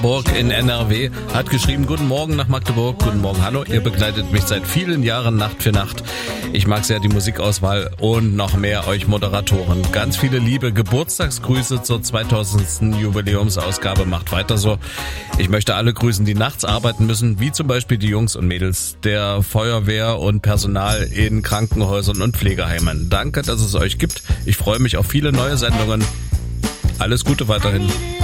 Burg in NRW hat geschrieben: Guten Morgen nach Magdeburg, guten Morgen, hallo, ihr begleitet mich seit vielen Jahren Nacht für Nacht. Ich mag sehr die Musikauswahl und noch mehr euch Moderatoren. Ganz viele liebe Geburtstagsgrüße zur 2000. Jubiläumsausgabe, macht weiter so. Ich möchte alle grüßen, die nachts arbeiten müssen, wie zum Beispiel die Jungs und Mädels der Feuerwehr und Personal in Krankenhäusern und Pflegeheimen. Danke, dass es euch gibt. Ich freue mich auf viele neue Sendungen. Alles Gute weiterhin.